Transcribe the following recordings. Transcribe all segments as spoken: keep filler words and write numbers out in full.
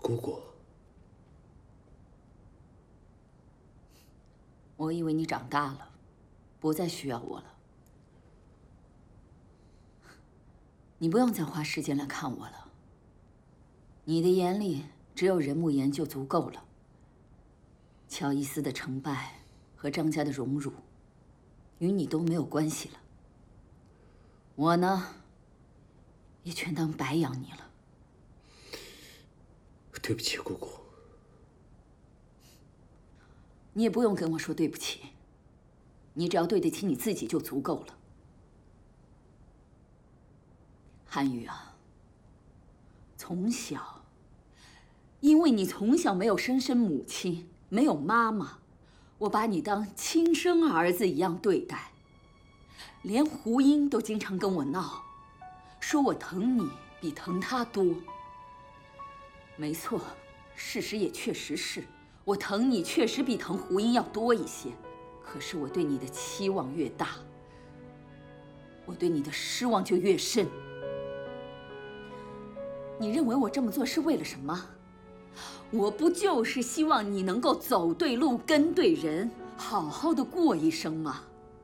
姑姑， 我以为你长大了，不再需要我了。你不用再花时间来看我了。你的眼里只有任慕言就足够了。乔伊斯的成败和张家的荣辱，与你都没有关系了。我呢，也全当白养你了。 对不起，姑姑。 你也不用跟我说对不起，你只要对得起你自己就足够了。韩宇啊，从小，因为你从小没有生身母亲，没有妈妈，我把你当亲生儿子一样对待。连胡英都经常跟我闹，说我疼你比疼他多。没错，事实也确实是，我疼你确实比疼胡英要多一些。可是我对你的期望越大，我对你的失望就越深。你认为我这么做是为了什么？我不就是希望你能够走对路，跟对人，好好的过一生吗？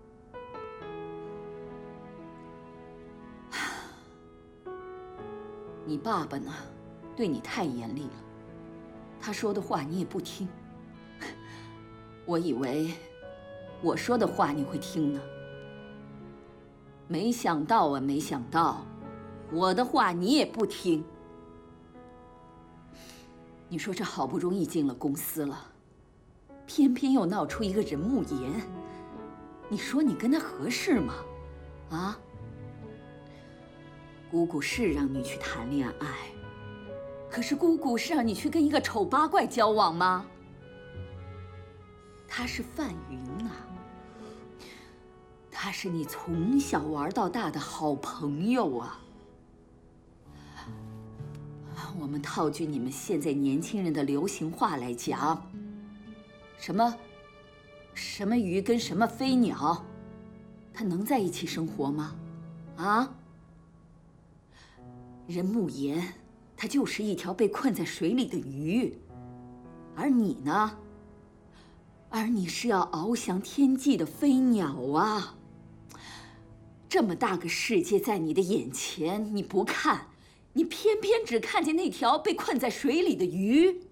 你爸爸呢，对你太严厉了，他说的话你也不听。我以为我说的话你会听呢，没想到啊，没想到，我的话你也不听。你说这好不容易进了公司了，偏偏又闹出一个任慕言，你说你跟他合适吗？啊？姑姑是让你去谈恋爱，可是姑姑是让你去跟一个丑八怪交往吗？他是范云啊，他是你从小玩到大的好朋友啊。我们套句你们现在年轻人的流行话来讲，什么什么鱼跟什么飞鸟，它能在一起生活吗？啊？任慕言，他就是一条被困在水里的鱼，而你呢？而你是要翱翔天际的飞鸟啊！这么大个世界在你的眼前，你不看，你偏偏只看见那条被困在水里的鱼。